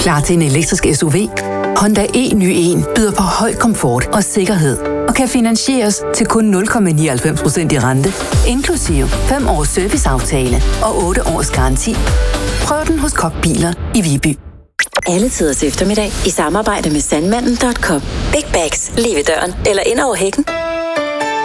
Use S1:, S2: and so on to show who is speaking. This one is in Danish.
S1: Klar til en elektrisk SUV? Honda e-ny1 byder på høj komfort og sikkerhed og kan finansieres til kun 0,99% i rente, inklusive 5 års serviceaftale og 8 års garanti. Prøv den hos Koch Biler i Viby.
S2: Alle tiders eftermiddag i samarbejde med Sandmanden.com. Big bags lige ved døren eller ind over hækken.